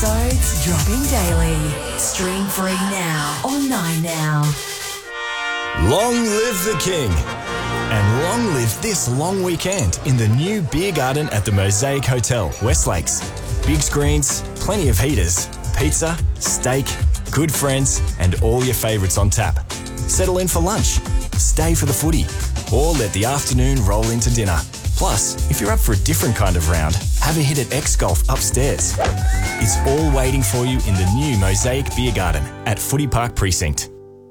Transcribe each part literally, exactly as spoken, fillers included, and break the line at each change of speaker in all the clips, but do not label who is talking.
episodes dropping daily. Stream free now on Nine Now.
Long live the King. And long live this long weekend in the new beer garden at the Mosaic Hotel, West Lakes. Big screens, plenty of heaters, pizza, steak, good friends, and all your favourites on tap. Settle in for lunch, stay for the footy, or let the afternoon roll into dinner. Plus, if you're up for a different kind of round, have a hit at X Golf upstairs. It's all waiting for you in the new Mosaic Beer Garden at Footy Park Precinct.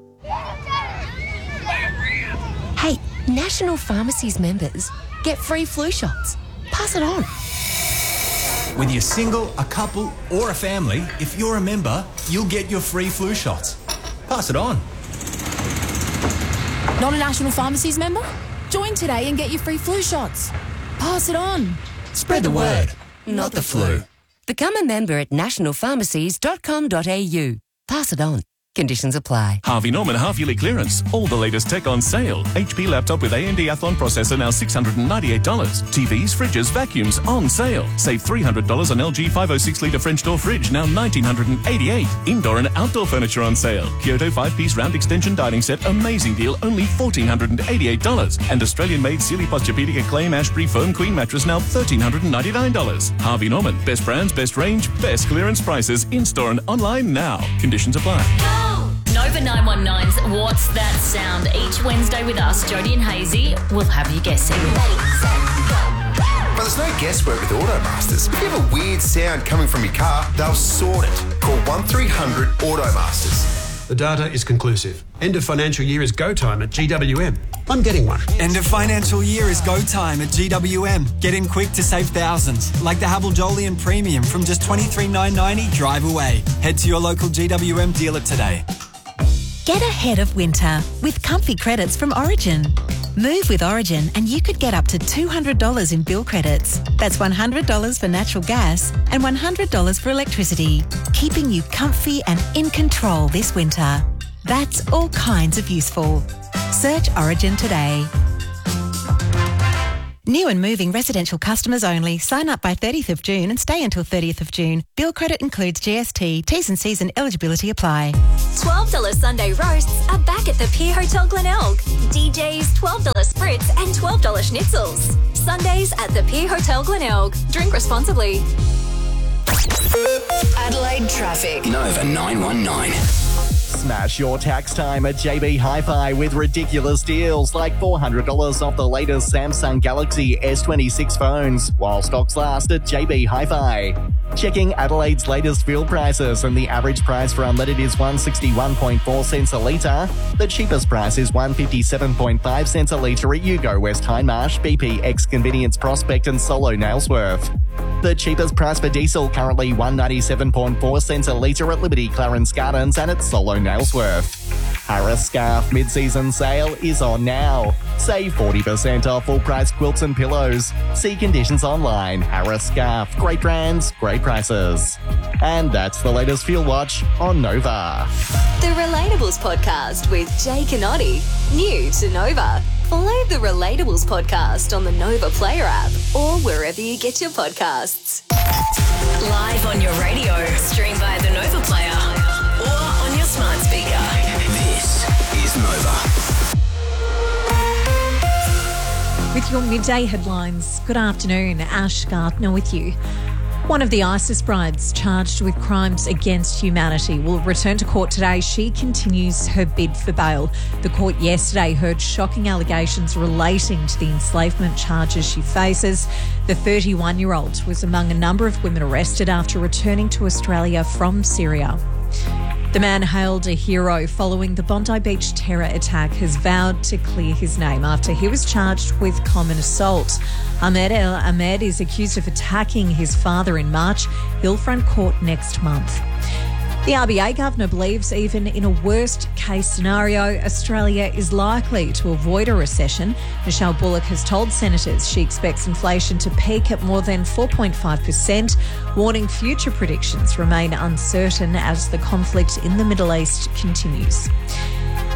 Hey, National Pharmacies members get free flu shots. Pass it on.
Whether you're single, a couple, or a family, if you're a member, you'll get your free flu shots. Pass it on.
Not a National Pharmacies member? Join today and get your free flu shots. Pass it on.
Spread the word, not the flu.
Become a member at national pharmacies dot com dot a u. Pass it on. Conditions apply.
Harvey Norman half-yearly clearance. All the latest tech on sale. H P laptop with A M D Athlon processor now six hundred ninety-eight dollars. T Vs, fridges, vacuums on sale. Save three hundred dollars on L G five oh six litre French door fridge, now one thousand nine hundred eighty-eight dollars. Indoor and outdoor furniture on sale. Kyoto five-piece round extension dining set, amazing deal, only one thousand four hundred eighty-eight dollars. And Australian-made Sealy Posturepedic Acclaim Ashbury Foam Queen mattress, now one thousand three hundred ninety-nine dollars. Harvey Norman. Best brands, best range, best clearance prices. In-store and online now. Conditions apply.
Nova nine one nine's What's That Sound? Each Wednesday with us, Jodie and Hazy, will have you guessing.
But there's no guesswork with Automasters. If you have a weird sound coming from your car, they'll sort it. Call one three hundred Automasters.
The data is conclusive. End of financial year is go time at G W M. I'm getting one.
End of financial year is go time at G W M. Get in quick to save thousands. Like the Habil Jolian Premium from just twenty-three thousand nine hundred ninety dollars drive away. Head to your local G W M dealer today.
Get ahead of winter with comfy credits from Origin. Move with Origin and you could get up to two hundred dollars in bill credits. That's one hundred dollars for natural gas and one hundred dollars for electricity, keeping you comfy and in control this winter. That's all kinds of useful. Search Origin today. New and moving residential customers only. Sign up by thirtieth of June and stay until thirtieth of June. Bill credit includes G S T. T's and C's and eligibility apply.
twelve dollars Sunday roasts are back at the Pier Hotel Glenelg. D Js, twelve dollars spritz and twelve dollars schnitzels. Sundays at the Pier Hotel Glenelg. Drink responsibly.
Adelaide traffic.
Nova nine one nine.
Smash your tax time at J B Hi-Fi with ridiculous deals like four hundred dollars off the latest Samsung Galaxy S twenty-six phones while stocks last at J B Hi-Fi. Checking Adelaide's latest fuel prices, and the average price for unleaded is one hundred sixty-one point four cents a litre. The cheapest price is one hundred fifty-seven point five cents a litre at Yugo West Hindmarsh, B P X Convenience Prospect and Solo Nailsworth. The cheapest price for diesel currently one hundred ninety-seven point four cents a litre at Liberty Clarence Gardens and at Solo Nailsworth. Harris Scarf mid-season sale is on now. Save forty percent off full-price quilts and pillows. See conditions online. Harris Scarf. Great brands, great prices. And that's the latest Fuel Watch on Nova.
The Relatables Podcast with Jay Canotti. New to Nova. Follow the Relatables Podcast on the Nova Player app or wherever you get your podcasts.
Live on your radio. Stream via the Nova Player or on your smart speaker.
This is Nova.
With your midday headlines, good afternoon. Ash Gardner with you. One of the ISIS brides charged with crimes against humanity will return to court today. She continues her bid for bail. The court yesterday heard shocking allegations relating to the enslavement charges she faces. The thirty-one-year-old was among a number of women arrested after returning to Australia from Syria. The man hailed a hero following the Bondi Beach terror attack has vowed to clear his name after he was charged with common assault. Ahmed El Ahmed is accused of attacking his father in March. He'll front court next month. The R B A governor believes even in a worst-case scenario, Australia is likely to avoid a recession. Michelle Bullock has told senators she expects inflation to peak at more than four point five percent, warning future predictions remain uncertain as the conflict in the Middle East continues.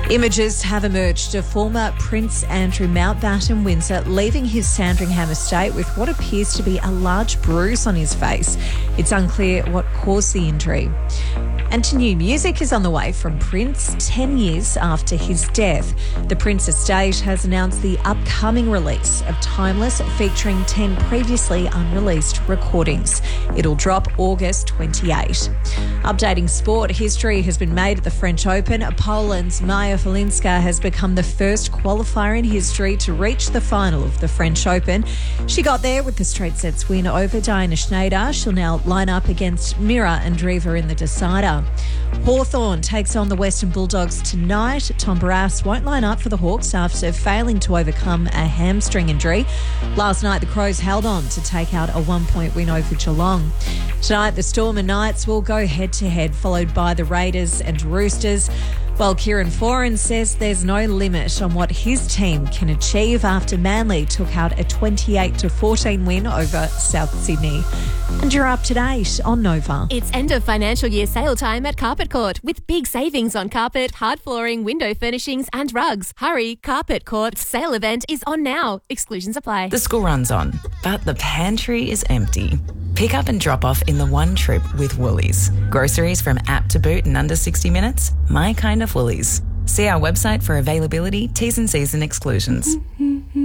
Images have emerged of former Prince Andrew Mountbatten Windsor leaving his Sandringham estate with what appears to be a large bruise on his face. It's unclear what caused the injury. And to new music is on the way from Prince ten years after his death. The Prince estate has announced the upcoming release of Timeless, featuring ten previously unreleased recordings. It'll drop August twenty-eighth. Updating sport, history has been made at the French Open. Poland's Maja Falinska has become the first qualifier in history to reach the final of the French Open. She got there with the straight sets win over Diana Schneider. She'll now line up against Mira Andreeva in the decider. Hawthorn takes on the Western Bulldogs tonight. Tom Barrass won't line up for the Hawks after failing to overcome a hamstring injury. Last night, the Crows held on to take out a one-point win over Geelong. Tonight, the Storm and Knights will go head-to-head, followed by the Raiders and Roosters. Well, Kieran Foran says there's no limit on what his team can achieve after Manly took out a twenty-eight to fourteen win over South Sydney. And you're up to date on Nova.
It's end of financial year sale time at Carpet Court with big savings on carpet, hard flooring, window furnishings and rugs. Hurry, Carpet Court's sale event is on now. Exclusions apply.
The school run's on, but the pantry is empty. Pick up and drop off in the one trip with Woolies. Groceries from app to boot in under sixty minutes? My kind of Woolies. See our website for availability, T's and C's and exclusions.